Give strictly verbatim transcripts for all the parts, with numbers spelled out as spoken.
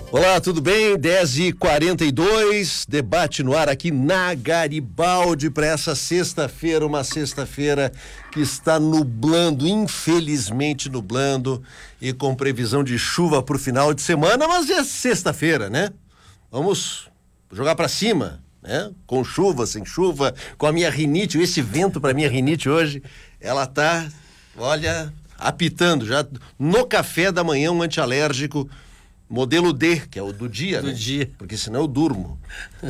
Olá, tudo bem? dez e quarenta e dois, debate no ar aqui na Garibaldi para essa sexta-feira, uma sexta-feira que está nublando, infelizmente nublando e com previsão de chuva para o final de semana, mas é sexta-feira, né? Vamos jogar para cima, né? Com chuva, sem chuva, com a minha rinite, esse vento para minha rinite hoje, ela tá, olha, apitando já no café da manhã, um antialérgico modelo D, que é o do dia, do né? dia. Porque senão eu durmo.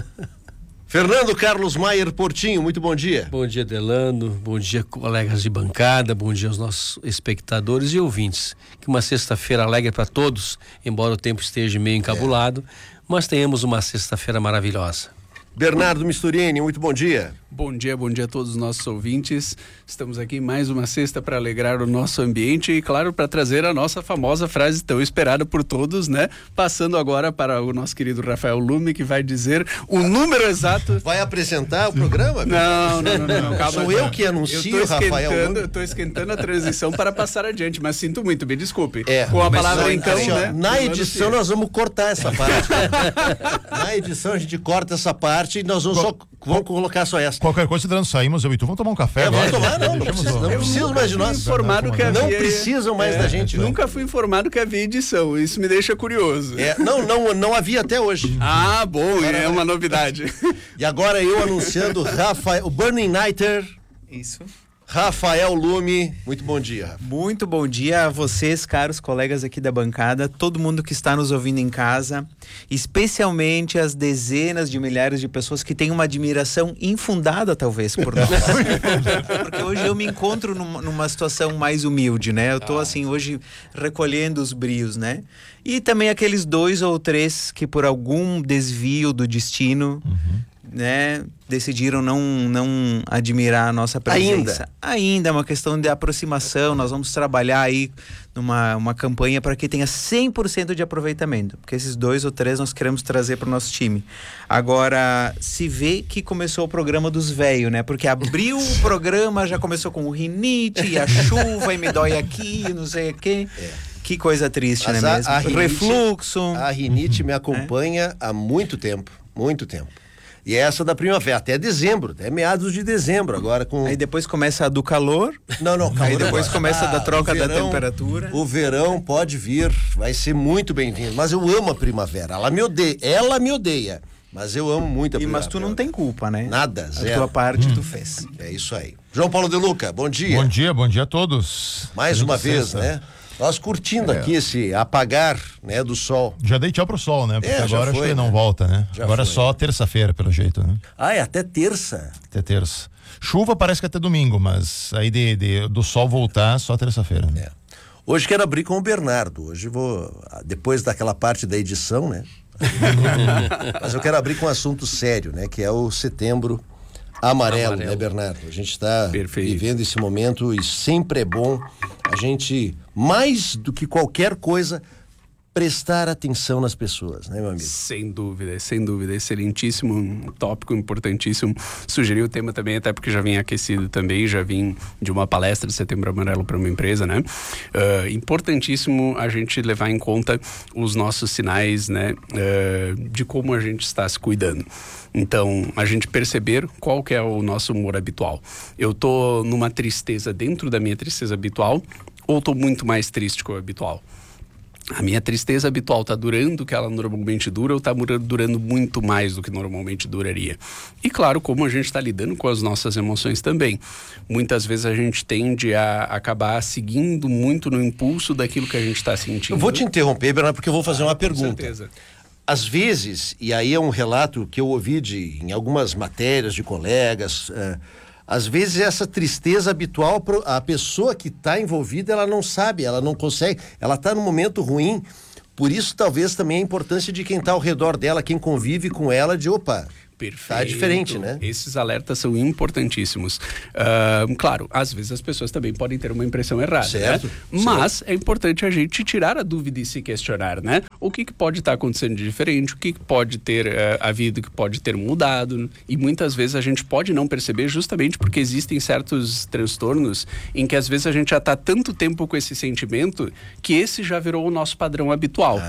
Fernando Carlos Maier Portinho, muito bom dia. Bom dia, Delano, bom dia, colegas de bancada, bom dia aos nossos espectadores e ouvintes. Que uma sexta-feira alegre para todos, embora o tempo esteja meio encabulado, é. mas tenhamos uma sexta-feira maravilhosa. Bernardo Misturini, muito bom dia. Bom dia, bom dia a todos os nossos ouvintes. Estamos aqui mais uma sexta para alegrar o nosso ambiente e, claro, para trazer a nossa famosa frase tão esperada por todos, né? Passando agora para o nosso querido Rafael Lume, que vai dizer o número exato. Vai apresentar o programa? Não, não, não, não. Calma, Sou eu que anuncio, eu Rafael Lume. Eu estou esquentando a transição para passar adiante, mas sinto muito, me desculpe. É, Com a palavra não, então, assim, ó, né? Na edição nós vamos cortar essa parte. Na edição a gente corta essa parte e nós vamos, só, vamos colocar só essa. Qualquer coisa, Adriano, saímos, eu e tu, vamos tomar um café é, agora. Vamos tomar, não, não, precisa, não precisam mais de nós. Informado que havia, não precisam mais é, da gente. Nunca não. fui informado que havia edição, isso me deixa curioso. É, não, não, não havia até hoje. Ah, bom, agora é uma novidade. E agora eu anunciando Rafael, o Burning Nighter. Isso. Rafael Lume, muito bom dia, Rafa. Muito bom dia a vocês, caros colegas aqui da bancada, todo mundo que está nos ouvindo em casa, especialmente as dezenas de milhares de pessoas que têm uma admiração infundada, talvez, por nós. Porque hoje eu me encontro numa, numa situação mais humilde, né? Eu tô, assim, hoje recolhendo os brios, né? E também aqueles dois ou três que por algum desvio do destino... Uhum. né, decidiram não, não admirar a nossa presença. Ainda. Ainda é uma questão de aproximação, nós vamos trabalhar aí numa uma campanha para que tenha cem por cento de aproveitamento, porque esses dois ou três nós queremos trazer para o nosso time. Agora, se vê que começou o programa dos velhos, né, porque abriu o programa, já começou com o rinite, e a chuva, e me dói aqui, não sei o quê. É. Que coisa triste, Mas né a, mesmo? a rinite, refluxo. A rinite me acompanha é? há muito tempo, muito tempo. E essa da primavera, até dezembro, até meados de dezembro agora com... Aí depois começa a do calor. Não, não, calor. Aí depois agora. começa ah, a da troca verão, da temperatura. O verão pode vir, vai ser muito bem-vindo. Mas eu amo a primavera, ela me odeia, ela me odeia. Mas eu amo muito a e, primavera. Mas tu não tem culpa, né? Nada, zero. A tua parte hum. tu fez. É isso aí. João Paulo de Luca, bom dia. Bom dia, bom dia a todos. Mais uma vez, sexta. né? Nós curtindo é. aqui esse apagar, né, do sol. Já dei tchau pro sol, né? Porque é, agora foi, acho que né? não volta, né? Já agora foi. é só terça-feira, pelo jeito, né? Ah, é até terça. Até terça. Chuva parece que até domingo, mas aí de, de, do sol voltar, só terça-feira. Né? É. Hoje quero abrir com o Bernardo. Hoje vou, depois daquela parte da edição, né? Mas eu quero abrir com um assunto sério, né? Que é o Setembro Amarelo, Amarelo. né, Bernardo? A gente está vivendo esse momento e sempre é bom a gente, mais do que qualquer coisa, prestar atenção nas pessoas, né, meu amigo? Sem dúvida, sem dúvida. Excelentíssimo, um tópico importantíssimo. Sugeri o tema também, até porque já vim aquecido também, já vim de uma palestra de Setembro Amarelo para uma empresa, né? Uh, importantíssimo a gente levar em conta os nossos sinais, né? Uh, de como a gente está se cuidando. Então, a gente perceber qual que é o nosso humor habitual. Eu tô numa tristeza dentro da minha tristeza habitual ou tô muito mais triste que o habitual? A minha tristeza habitual está durando o que ela normalmente dura ou está durando muito mais do que normalmente duraria? E claro, como a gente está lidando com as nossas emoções também. Muitas vezes a gente tende a acabar seguindo muito no impulso daquilo que a gente está sentindo. Eu vou te interromper, Bernardo, porque eu vou fazer ah, uma com pergunta. certeza. Às vezes, e aí é um relato que eu ouvi de, em algumas matérias de colegas... Uh, às vezes essa tristeza habitual, a pessoa que está envolvida, ela não sabe, ela não consegue, ela está num momento ruim, por isso talvez também a importância de quem está ao redor dela, quem convive com ela, de opa... Perfeito. Tá diferente, né? Esses alertas são importantíssimos. Uh, claro, às vezes as pessoas também podem ter uma impressão errada, certo, né? certo. Mas é importante a gente tirar a dúvida e se questionar, né? O que, que pode estar acontecendo de diferente, o que, que pode ter uh, havido, que pode ter mudado. E muitas vezes a gente pode não perceber justamente porque existem certos transtornos em que às vezes a gente já está tanto tempo com esse sentimento que esse já virou o nosso padrão habitual. Ah.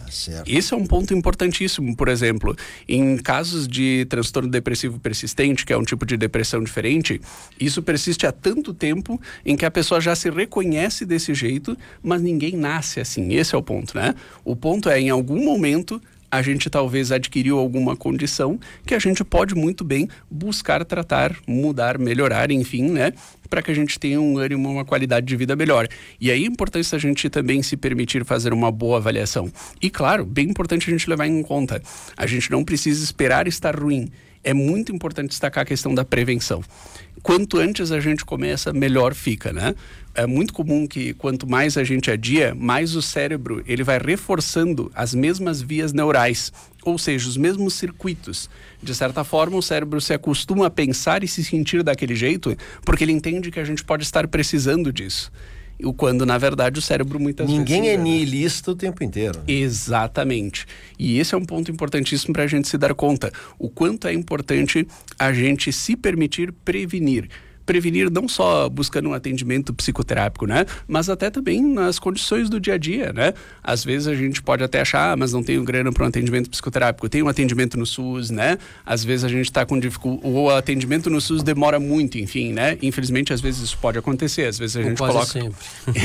certo. Esse é um ponto importantíssimo. Por exemplo, em casos de transtorno depressivo persistente, que é um tipo de depressão diferente, isso persiste há tanto tempo em que a pessoa já se reconhece desse jeito, mas ninguém nasce assim. Esse é o ponto, né? O ponto é, em algum momento, a gente talvez adquiriu alguma condição que a gente pode muito bem buscar tratar, mudar, melhorar, enfim, né? Para que a gente tenha um ânimo, uma qualidade de vida melhor. E aí é importante a gente também se permitir fazer uma boa avaliação. E claro, bem importante a gente levar em conta, a gente não precisa esperar estar ruim. É muito importante destacar a questão da prevenção. Quanto antes a gente começa, melhor fica, né? É muito comum que quanto mais a gente adia, mais o cérebro ele vai reforçando as mesmas vias neurais, ou seja, os mesmos circuitos. De certa forma, o cérebro se acostuma a pensar e se sentir daquele jeito, porque ele entende que a gente pode estar precisando disso. O quando, na verdade, o cérebro muitas Ninguém vezes... Ninguém é nihilista o tempo inteiro. Né? Exatamente. E esse é um ponto importantíssimo para a gente se dar conta. O quanto é importante a gente se permitir prevenir. Prevenir não só buscando um atendimento psicoterápico, né? Mas até também nas condições do dia a dia, né? Às vezes a gente pode até achar, ah, mas não tenho grana para um atendimento psicoterápico. Tem um atendimento no SUS, né? Às vezes a gente está com dificuldade, o atendimento no SUS demora muito, enfim, né? Infelizmente, às vezes isso pode acontecer. Às vezes a gente quase coloca... sempre.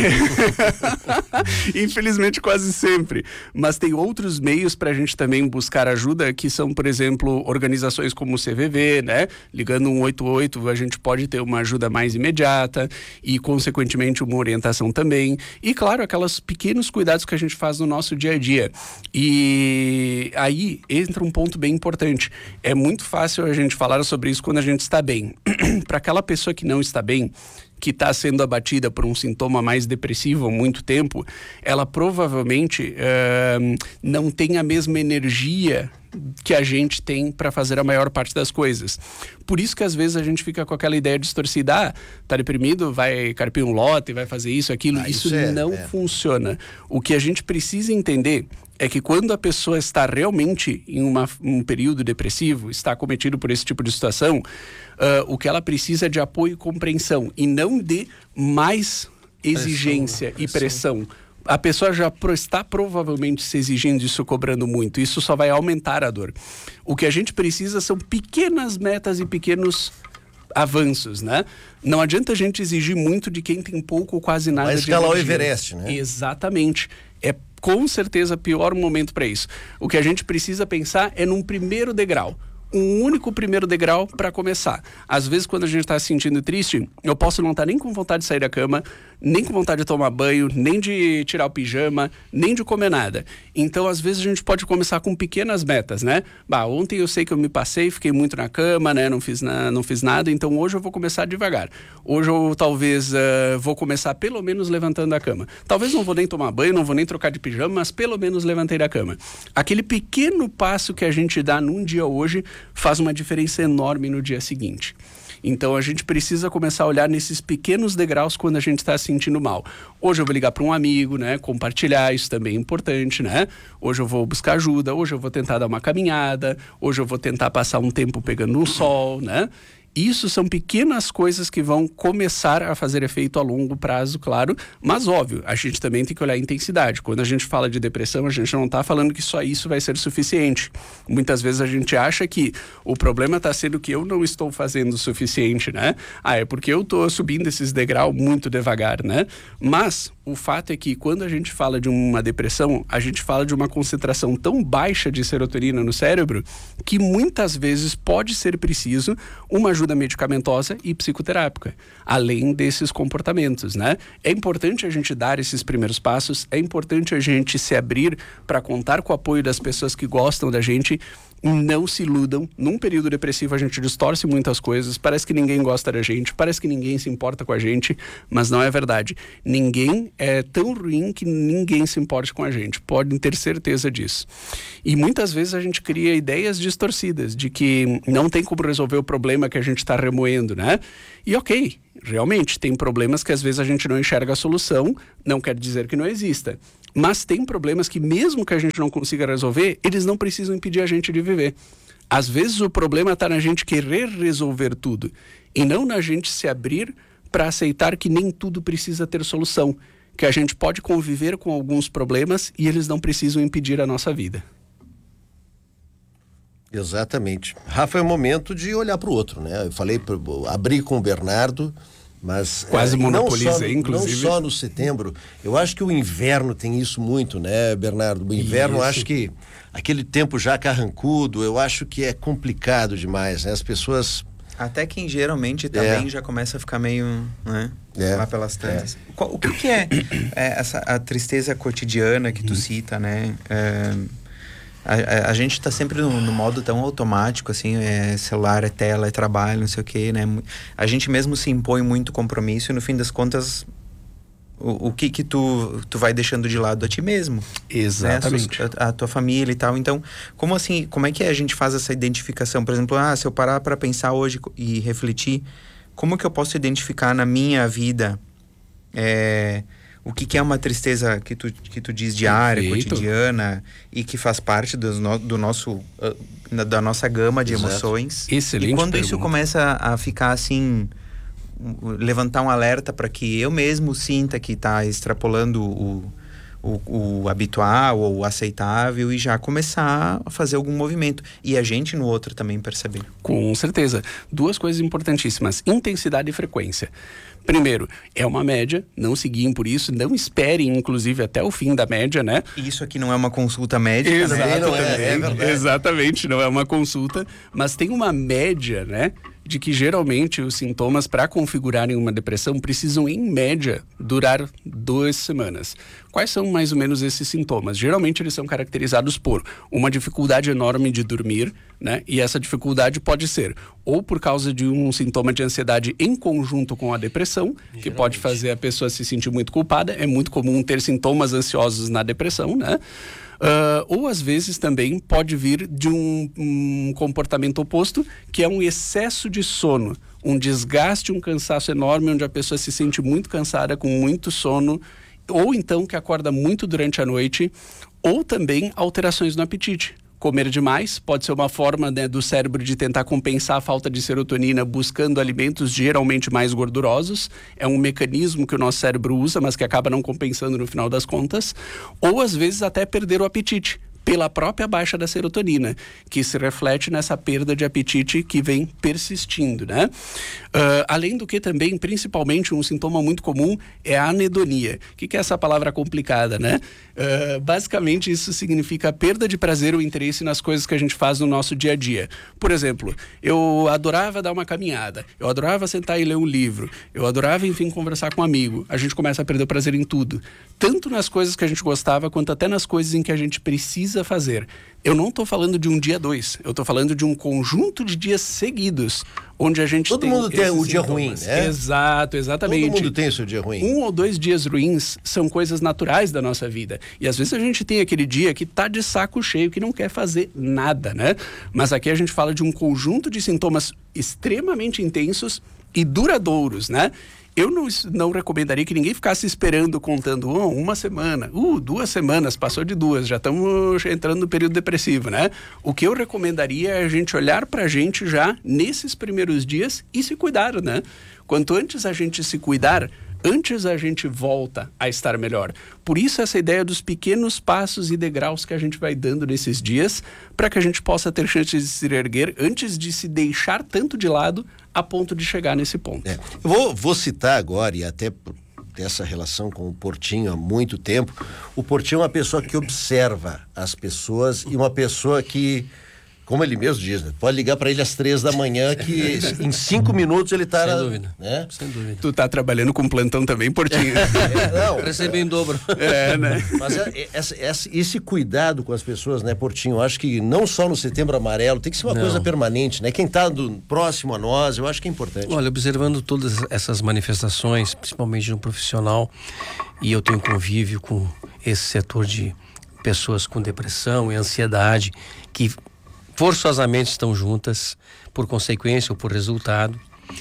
Infelizmente, quase sempre. Mas tem outros meios para a gente também buscar ajuda, que são, por exemplo, organizações como o C V V, né? Ligando um oito oito, a gente pode ter uma ajuda mais imediata e, consequentemente, uma orientação também. E, claro, aqueles pequenos cuidados que a gente faz no nosso dia a dia. E aí entra um ponto bem importante. É muito fácil a gente falar sobre isso quando a gente está bem. Para aquela pessoa que não está bem, que está sendo abatida por um sintoma mais depressivo há muito tempo, ela provavelmente uh, não tem a mesma energia que a gente tem para fazer a maior parte das coisas. Por isso que às vezes a gente fica com aquela ideia distorcida, ah, tá deprimido, vai carpir um lote, vai fazer isso, aquilo. Ah, isso isso é, não é. funciona. O que a gente precisa entender é que quando a pessoa está realmente em uma, um período depressivo, está acometido por esse tipo de situação, uh, o que ela precisa é de apoio e compreensão, e não de mais exigência pressão, e pressão. A pessoa já está provavelmente se exigindo isso, cobrando muito. Isso só vai aumentar a dor. O que a gente precisa são pequenas metas e pequenos avanços, né? Não adianta a gente exigir muito de quem tem pouco ou quase nada Vai de escalar o energia. Everest, né? Exatamente. É com certeza o pior momento para isso. O que a gente precisa pensar é num primeiro degrau. Um único primeiro degrau para começar. Às vezes, quando a gente está se sentindo triste, eu posso não estar tá nem com vontade de sair da cama, nem com vontade de tomar banho, nem de tirar o pijama, nem de comer nada. Então, às vezes, a gente pode começar com pequenas metas, né? Bah, ontem eu sei que eu me passei, fiquei muito na cama, né? Não fiz, na, não fiz nada, então hoje eu vou começar devagar. Hoje eu talvez uh, vou começar pelo menos levantando da cama. Talvez não vou nem tomar banho, não vou nem trocar de pijama, mas pelo menos levantei da cama. Aquele pequeno passo que a gente dá num dia hoje faz uma diferença enorme no dia seguinte. Então a gente precisa começar a olhar nesses pequenos degraus quando a gente está se sentindo mal. Hoje eu vou ligar para um amigo, né? Compartilhar, isso também é importante, né? Hoje eu vou buscar ajuda, hoje eu vou tentar dar uma caminhada, hoje eu vou tentar passar um tempo pegando um sol, né? Isso são pequenas coisas que vão começar a fazer efeito a longo prazo, claro, mas óbvio, a gente também tem que olhar a intensidade. Quando a gente fala de depressão, a gente não está falando que só isso vai ser suficiente. Muitas vezes a gente acha que o problema está sendo que eu não estou fazendo o suficiente, né? Ah, é porque eu estou subindo esses degraus muito devagar, né? Mas o fato é que quando a gente fala de uma depressão, a gente fala de uma concentração tão baixa de serotonina no cérebro que muitas vezes pode ser preciso uma ajuda medicamentosa e psicoterápica, além desses comportamentos, né? É importante a gente dar esses primeiros passos, é importante a gente se abrir para contar com o apoio das pessoas que gostam da gente. Não se iludam. Num período depressivo a gente distorce muitas coisas, parece que ninguém gosta da gente, parece que ninguém se importa com a gente, mas não é verdade. Ninguém é tão ruim que ninguém se importe com a gente, podem ter certeza disso. E muitas vezes a gente cria ideias distorcidas de que não tem como resolver o problema que a gente está remoendo, né? E ok, realmente tem problemas que às vezes a gente não enxerga a solução, não quer dizer que não exista. Mas tem problemas que mesmo que a gente não consiga resolver, eles não precisam impedir a gente de viver. Às vezes o problema está na gente querer resolver tudo e não na gente se abrir para aceitar que nem tudo precisa ter solução. que a gente pode conviver com alguns problemas e eles não precisam impedir a nossa vida. Exatamente. Rafa, é o momento de olhar para o outro, né? Eu falei, abri com o Bernardo, mas... Quase é, monopolizei, não inclusive. Não só no setembro. Eu acho que o inverno tem isso muito, né, Bernardo? O inverno, eu acho que aquele tempo já carrancudo, eu acho que é complicado demais, né? As pessoas... Até quem geralmente também é. já começa a ficar meio, né? É. Lá pelas tantas. É. O que, que é, é essa, a tristeza cotidiana que tu hum. cita, né? É... A, a, a gente tá sempre no, no modo tão automático, assim, é celular, é tela, é trabalho, não sei o quê, né? A gente mesmo se impõe muito compromisso e no fim das contas, o, o que que tu, tu vai deixando de lado a ti mesmo? Exatamente. Né? A, a tua família e tal. Então, como assim, como é que a gente faz essa identificação? Por exemplo, ah, se eu parar para pensar hoje e refletir, como que eu posso identificar na minha vida... É, o que, que é uma tristeza que tu, que tu diz diária, Perfeito. cotidiana e que faz parte do, no, do nosso, uh, da nossa gama de Exato. emoções. Excelente E quando pergunta. isso começa a ficar assim, levantar um alerta para que eu mesmo sinta que está extrapolando o, o, o habitual ou o aceitável e já começar a fazer algum movimento. E a gente no outro também perceber. Com certeza. Duas coisas importantíssimas. Intensidade e frequência. Primeiro, é uma média, não seguiem por isso, não esperem, inclusive, até o fim da média, né? Isso aqui não é uma consulta médica, Exato, né? Não é, é verdade. Exatamente, não é uma consulta, mas tem uma média, né? De que geralmente os sintomas para configurarem uma depressão precisam, em média, durar duas semanas. Quais são mais ou menos esses sintomas? Geralmente eles são caracterizados por uma dificuldade enorme de dormir, né? E essa dificuldade pode ser ou por causa de um sintoma de ansiedade em conjunto com a depressão, geralmente. Que pode fazer a pessoa se sentir muito culpada. É muito comum ter sintomas ansiosos na depressão, né? Uh, ou às vezes também pode vir de um, um comportamento oposto, que é um excesso de sono, um desgaste, um cansaço enorme, onde a pessoa se sente muito cansada, com muito sono, ou então que acorda muito durante a noite, ou também alterações no apetite. Comer demais pode ser uma forma, né, do cérebro de tentar compensar a falta de serotonina buscando alimentos geralmente mais gordurosos. É um mecanismo que o nosso cérebro usa, mas que acaba não compensando no final das contas. Ou às vezes até perder o apetite pela própria baixa da serotonina, que se reflete nessa perda de apetite que vem persistindo, né? Uh, além do que também, principalmente, um sintoma muito comum é a anedonia. O que, que é essa palavra complicada, né? Uh, basicamente, isso significa a perda de prazer ou interesse nas coisas que a gente faz no nosso dia a dia. Por exemplo, eu adorava dar uma caminhada, eu adorava sentar e ler um livro, eu adorava, enfim, conversar com um amigo. A gente começa a perder o prazer em tudo. Tanto nas coisas que a gente gostava, quanto até nas coisas em que a gente precisa fazer. Eu não estou falando de um dia dois, eu estou falando de um conjunto de dias seguidos, onde a gente Todo tem mundo tem o dia sintomas. ruim, né? Exato, exatamente. Todo mundo tem o seu dia ruim. Um ou dois dias ruins são coisas naturais da nossa vida. E às vezes a gente tem aquele dia que tá de saco cheio, que não quer fazer nada, né? Mas aqui a gente fala de um conjunto de sintomas extremamente intensos e duradouros, né? Eu não, não recomendaria que ninguém ficasse esperando, contando oh, uma semana, uh, duas semanas, passou de duas, já estamos entrando no período depressivo, né? O que eu recomendaria é a gente olhar pra gente já nesses primeiros dias e se cuidar, né? Quanto antes a gente se cuidar, antes a gente volta a estar melhor. Por isso essa ideia dos pequenos passos e degraus que a gente vai dando nesses dias, para que a gente possa ter chance de se erguer antes de se deixar tanto de lado a ponto de chegar nesse ponto. É. Eu vou, vou citar agora, e até dessa relação com o Portinho há muito tempo, o Portinho é uma pessoa que observa as pessoas e uma pessoa que, como ele mesmo diz, né? Pode ligar para ele às três da manhã que em cinco minutos ele tá... Sem dúvida, né? Sem dúvida. Tu tá trabalhando com plantão também, Portinho? É, não. Receber em dobro. É, né? Mas é, essa, essa, esse cuidado com as pessoas, né, Portinho? Eu acho que não só no Setembro Amarelo, tem que ser uma Não. coisa permanente, né? Quem tá do, próximo a nós, eu acho que é importante. Olha, observando todas essas manifestações, principalmente no profissional, e eu tenho convívio com esse setor de pessoas com depressão e ansiedade, que forçosamente estão juntas, por consequência ou por resultado.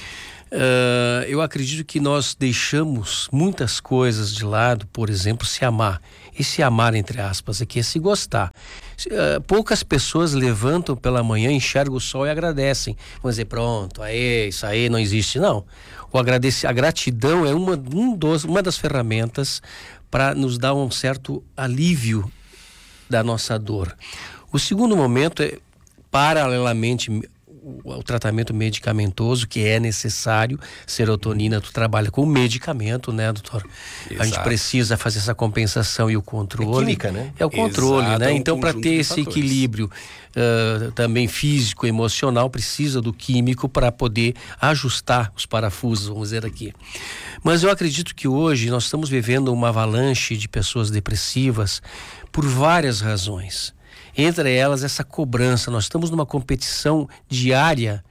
Uh, eu acredito que nós deixamos muitas coisas de lado, por exemplo, se amar. E se amar, entre aspas, aqui é se gostar. Uh, poucas pessoas levantam pela manhã, enxergam o sol e agradecem. Vão dizer, pronto, aí, isso aí não existe. Não. O agradece, a gratidão é uma, um dos, uma das ferramentas para nos dar um certo alívio da nossa dor. O segundo momento é, paralelamente, o, o tratamento medicamentoso, que é necessário. Serotonina, tu trabalha com medicamento, né, doutor? Exato. A gente precisa fazer essa compensação e o controle. É química, né? É o controle, Exato, né? é um Então, para ter esse fatores. equilíbrio uh, também físico, emocional, precisa do químico para poder ajustar os parafusos, vamos dizer aqui. Mas eu acredito que hoje nós estamos vivendo uma avalanche de pessoas depressivas por várias razões. Entre elas, essa cobrança. Nós estamos numa competição diária,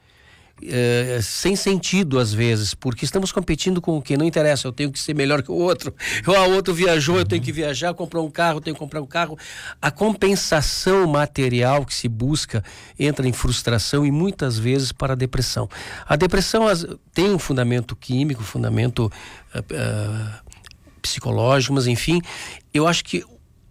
eh, sem sentido às vezes, porque estamos competindo com o que não interessa. Eu tenho que ser melhor que o outro. O outro viajou, eu tenho que viajar. Comprou um carro, eu tenho que comprar um carro. A compensação material que se busca entra em frustração e muitas vezes para a depressão. A depressão as, tem um fundamento químico, fundamento uh, uh, psicológico, mas enfim, eu acho que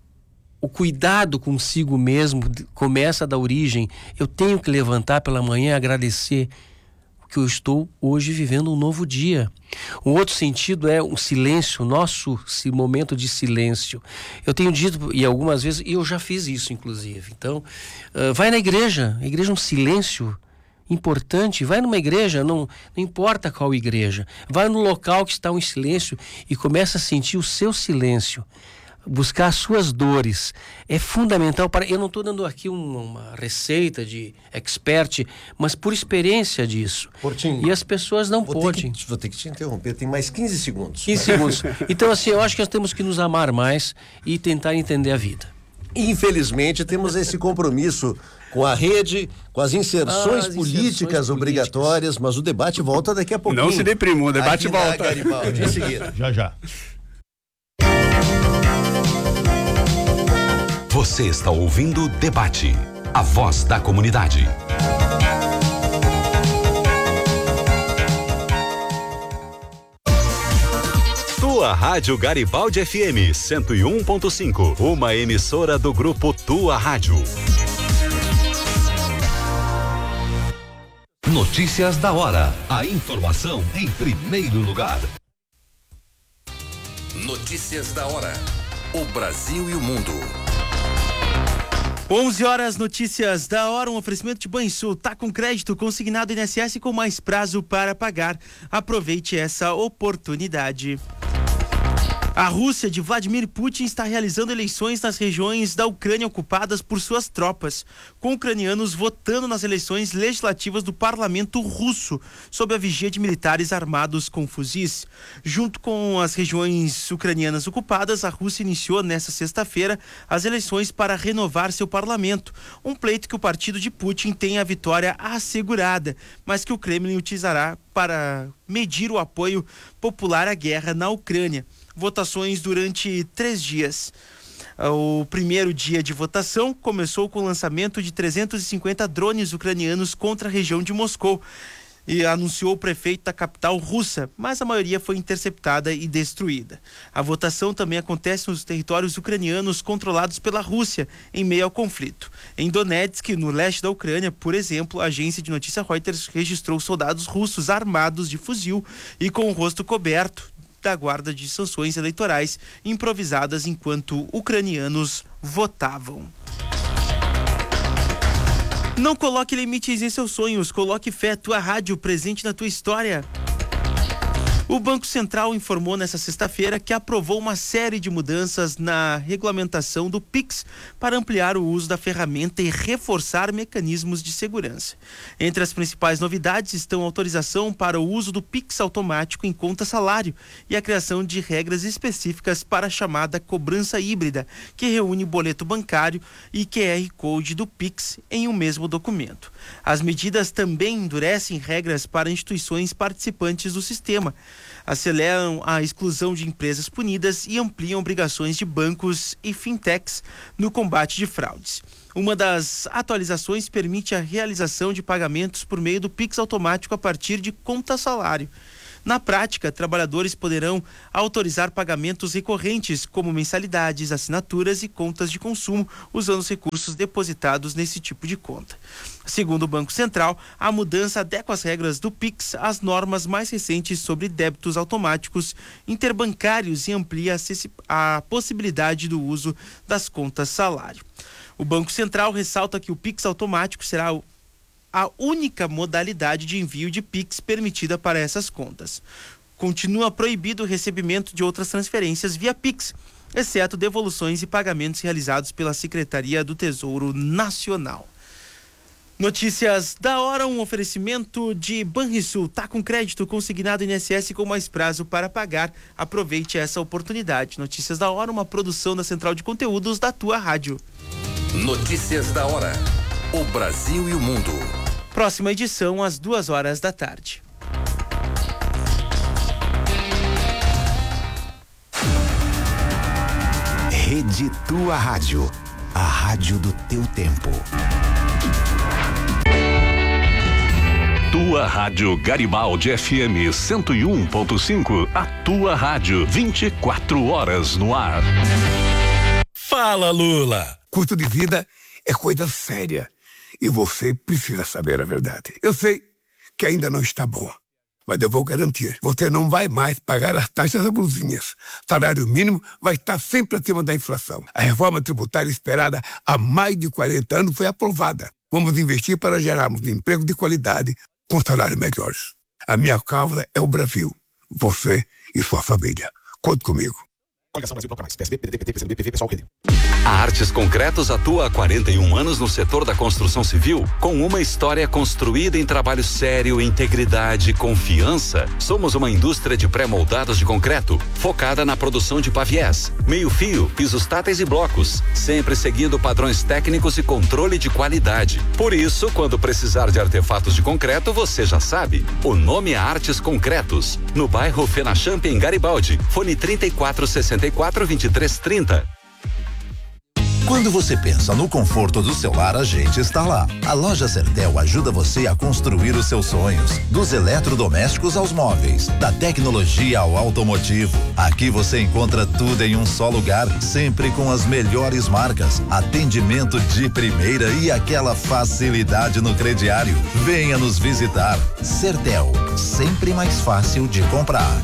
o cuidado consigo mesmo começa da origem. Eu tenho que levantar pela manhã e agradecer que eu estou hoje vivendo um novo dia. Um outro sentido é o silêncio, nosso momento de silêncio. Eu tenho dito, e algumas vezes, e eu já fiz isso inclusive. Então, uh, vai na igreja. A igreja é um silêncio importante. Vai numa igreja, não, não importa qual igreja. Vai no local que está um silêncio e começa a sentir o seu silêncio. Buscar as suas dores é fundamental para... Eu não estou dando aqui uma, uma receita de expert, mas por experiência disso. Portinho, e as pessoas não vou podem. Ter que, vou ter que te interromper, tem mais quinze segundos. quinze segundos. Então, assim, eu acho que nós temos que nos amar mais e tentar entender a vida. Infelizmente, temos esse compromisso com a rede, com as inserções, ah, as políticas inserções obrigatórias, políticas. Mas o debate volta daqui a pouquinho. Não se deprima, o debate aqui volta. Na Garibaldi, em seguida. Já, já. Você está ouvindo o Debate, a voz da comunidade. Tua Rádio Garibaldi F M cento e um ponto cinco, uma emissora do grupo Tua Rádio. Notícias da hora. A informação em primeiro lugar. Notícias da hora. O Brasil e o mundo. onze horas, notícias da hora, um oferecimento de Banrisul, tá com crédito consignado I N S S com mais prazo para pagar. Aproveite essa oportunidade. A Rússia de Vladimir Putin está realizando eleições nas regiões da Ucrânia ocupadas por suas tropas, com ucranianos votando nas eleições legislativas do parlamento russo, sob a vigia de militares armados com fuzis. Junto com as regiões ucranianas ocupadas, a Rússia iniciou nesta sexta-feira as eleições para renovar seu parlamento, um pleito que o partido de Putin tem a vitória assegurada, mas que o Kremlin utilizará para medir o apoio popular à guerra na Ucrânia. Votações durante três dias. O primeiro dia de votação começou com o lançamento de trezentos e cinquenta drones ucranianos contra a região de Moscou, e anunciou o prefeito da capital russa, mas a maioria foi interceptada e destruída. A votação também acontece nos territórios ucranianos controlados pela Rússia, em meio ao conflito. Em Donetsk, no leste da Ucrânia, por exemplo, a agência de notícia Reuters registrou soldados russos armados de fuzil e com o rosto coberto da guarda de sanções eleitorais improvisadas enquanto ucranianos votavam. Não coloque limites em seus sonhos, coloque fé, tua rádio presente na tua história. O Banco Central informou nesta sexta-feira que aprovou uma série de mudanças na regulamentação do Pix para ampliar o uso da ferramenta e reforçar mecanismos de segurança. Entre as principais novidades estão a autorização para o uso do Pix automático em conta salário e a criação de regras específicas para a chamada cobrança híbrida, que reúne boleto bancário e Q R Code do Pix em um mesmo documento. As medidas também endurecem regras para instituições participantes do sistema, aceleram a exclusão de empresas punidas e ampliam obrigações de bancos e fintechs no combate de fraudes. Uma das atualizações permite a realização de pagamentos por meio do Pix automático a partir de conta salário. Na prática, trabalhadores poderão autorizar pagamentos recorrentes, como mensalidades, assinaturas e contas de consumo, usando os recursos depositados nesse tipo de conta. Segundo o Banco Central, a mudança adequa as regras do Pix às normas mais recentes sobre débitos automáticos interbancários e amplia a possibilidade do uso das contas salário. O Banco Central ressalta que o Pix automático será o a única modalidade de envio de Pix permitida para essas contas. Continua proibido o recebimento de outras transferências via Pix, exceto devoluções e pagamentos realizados pela Secretaria do Tesouro Nacional. Notícias da hora, um oferecimento de Banrisul. Tá com crédito consignado I N S S com mais prazo para pagar. Aproveite essa oportunidade. Notícias da hora, uma produção da Central de Conteúdos da tua rádio. Notícias da hora. O Brasil e o mundo. Próxima edição às duas horas da tarde. Rede Tua Rádio. A rádio do teu tempo. Tua Rádio Garibaldi F M cento e um ponto cinco. A tua rádio, vinte e quatro horas no ar. Fala, Lula. Custo de vida é coisa séria. E você precisa saber a verdade. Eu sei que ainda não está bom, mas eu vou garantir. Você não vai mais pagar as taxas abusivas. Salário mínimo vai estar sempre acima da inflação. A reforma tributária esperada há mais de quarenta anos foi aprovada. Vamos investir para gerarmos emprego de qualidade com salários melhores. A minha causa é o Brasil. Você e sua família. Conte comigo. Coligação Brasil Bloco Mais, P S B, P D T, P T, P C B, P V, Pessoal, Rede. A Artes Concretos atua há quarenta e um anos no setor da construção civil, com uma história construída em trabalho sério, integridade e confiança. Somos uma indústria de pré-moldados de concreto, focada na produção de paviés, meio-fio, pisos táteis e blocos, sempre seguindo padrões técnicos e controle de qualidade. Por isso, quando precisar de artefatos de concreto, você já sabe. O nome é Artes Concretos, no bairro Fenachamp, em Garibaldi. Fone trinta e quatro, sessenta e quatro, vinte e três, trinta. Quando você pensa no conforto do seu lar, a gente está lá. A loja Sertel ajuda você a construir os seus sonhos. Dos eletrodomésticos aos móveis, da tecnologia ao automotivo. Aqui você encontra tudo em um só lugar, sempre com as melhores marcas, atendimento de primeira e aquela facilidade no crediário. Venha nos visitar. Sertel, sempre mais fácil de comprar.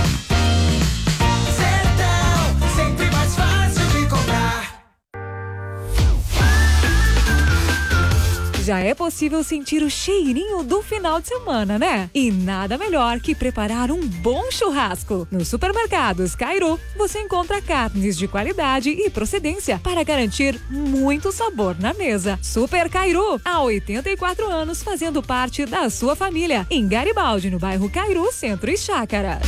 Já é possível sentir o cheirinho do final de semana, né? E nada melhor que preparar um bom churrasco. Nos supermercados Cairu, você encontra carnes de qualidade e procedência para garantir muito sabor na mesa. Super Cairu, há oitenta e quatro anos fazendo parte da sua família. Em Garibaldi, no bairro Cairu, Centro e Chácaras.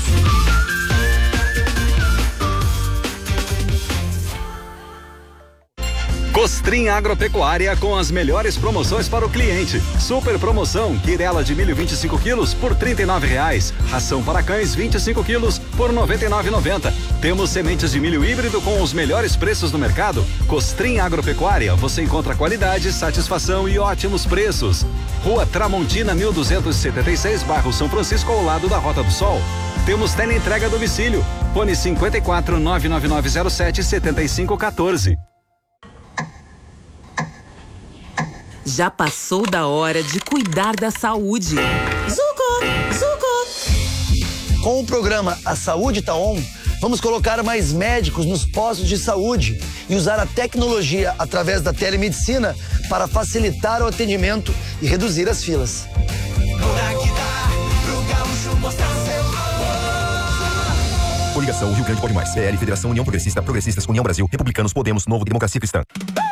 Costrim Agropecuária com as melhores promoções para o cliente. Super promoção, quirela de milho vinte e cinco quilos por trinta e nove reais. Ração para cães vinte e cinco quilos por noventa e nove reais e noventa centavos. Temos sementes de milho híbrido com os melhores preços do mercado. Costrim Agropecuária, você encontra qualidade, satisfação e ótimos preços. Rua Tramontina, mil duzentos e setenta e seis, bairro São Francisco, ao lado da Rota do Sol. Temos teleentrega a domicílio. Fone cinquenta e quatro, nove nove nove zero sete, setenta e cinco quatorze. Já passou da hora de cuidar da saúde. Zuco, Zuco. Com o programa A Saúde Tá On, vamos colocar mais médicos nos postos de saúde e usar a tecnologia através da telemedicina para facilitar o atendimento e reduzir as filas. Coligação Rio Grande Pode Mais, P L, Federação União Progressista, Progressistas, União Brasil, Republicanos, Podemos, Novo, Democracia Cristã.